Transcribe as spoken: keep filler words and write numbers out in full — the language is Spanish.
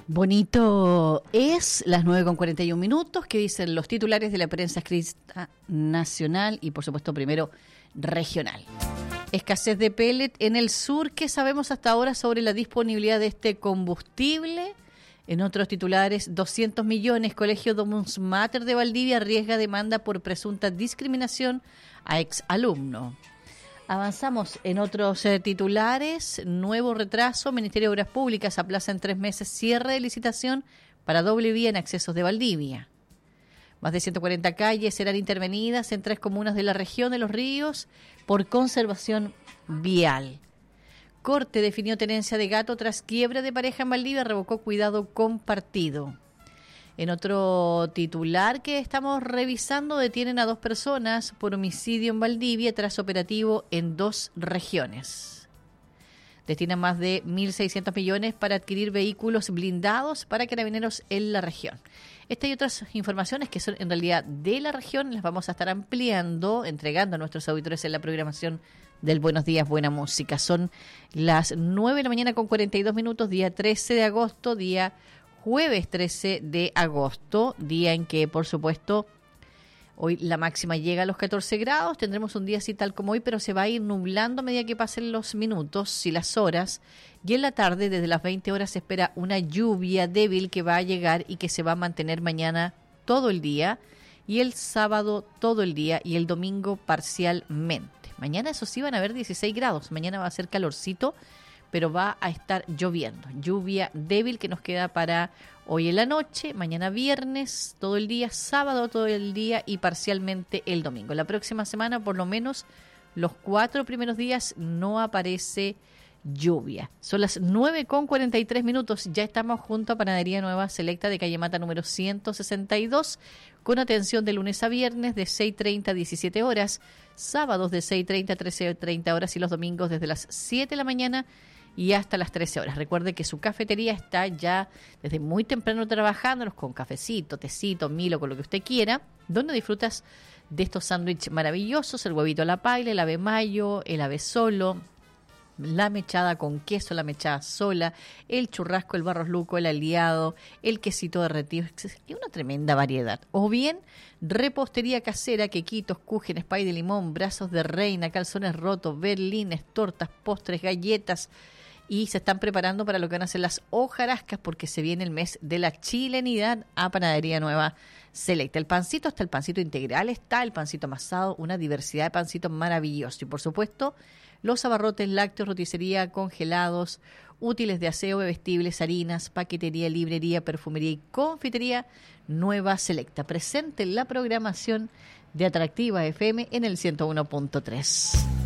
Bonito es las nueve con cuarenta y un minutos, que dicen los titulares de la prensa escrita nacional y, por supuesto, primero regional. Escasez de pellet en el sur. ¿Qué sabemos hasta ahora sobre la disponibilidad de este combustible? En otros titulares, doscientos millones. Colegio Domus Mater de Valdivia arriesga demanda por presunta discriminación a exalumno. Avanzamos en otros eh, titulares. Nuevo retraso. Ministerio de Obras Públicas aplaza en tres meses cierre de licitación para doble vía en accesos de Valdivia. Más de ciento cuarenta calles serán intervenidas en tres comunas de la región de Los Ríos por conservación vial. Corte definió tenencia de gato tras quiebra de pareja en Valdivia, revocó cuidado compartido. En otro titular que estamos revisando, detienen a dos personas por homicidio en Valdivia tras operativo en dos regiones. Destinan más de mil seiscientos millones para adquirir vehículos blindados para carabineros en la región. Esta y otras informaciones que son en realidad de la región las vamos a estar ampliando, entregando a nuestros auditores en la programación del Buenos Días, Buena Música. Son las nueve de la mañana con cuarenta y dos minutos, día trece de agosto, día jueves trece de agosto, día en que, por supuesto, hoy la máxima llega a los catorce grados. Tendremos un día así tal como hoy, pero se va a ir nublando a medida que pasen los minutos y las horas. Y en la tarde, desde las veinte horas, se espera una lluvia débil que va a llegar y que se va a mantener mañana todo el día, y el sábado todo el día, y el domingo parcialmente. Mañana, eso sí, van a haber dieciséis grados. Mañana va a ser calorcito, pero va a estar lloviendo. Lluvia débil que nos queda para hoy en la noche, mañana viernes todo el día, sábado todo el día y parcialmente el domingo. La próxima semana, por lo menos los cuatro primeros días, no aparece lluvia. Son las nueve con cuarenta y tres minutos. Ya estamos junto a Panadería Nueva Selecta de Calle Mata número ciento sesenta y dos, con atención de lunes a viernes de seis treinta a diecisiete horas, sábados de seis treinta a trece treinta horas y los domingos desde las siete de la mañana y hasta las trece horas. Recuerde que su cafetería está ya desde muy temprano trabajándolos con cafecito, tecito, milo, con lo que usted quiera, donde disfrutas de estos sándwiches maravillosos, el huevito a la paila, el ave mayo, el ave solo, la mechada con queso, la mechada sola, el churrasco, el barros luco, el aliado, el quesito derretido. Es una tremenda variedad. O bien, repostería casera, quequitos, cúgenes, pay de limón, brazos de reina, calzones rotos, berlines, tortas, postres, galletas. Y se están preparando para lo que van a ser las hojarascas, porque se viene el mes de la chilenidad a Panadería Nueva Selecta. El pancito está, el pancito integral está, el pancito amasado, una diversidad de pancitos maravillosos. Y por supuesto, los abarrotes lácteos, roticería, congelados, útiles de aseo, bebestibles, harinas, paquetería, librería, perfumería y confitería Nueva Selecta. Presente en la programación de Atractiva F M en el ciento uno punto tres.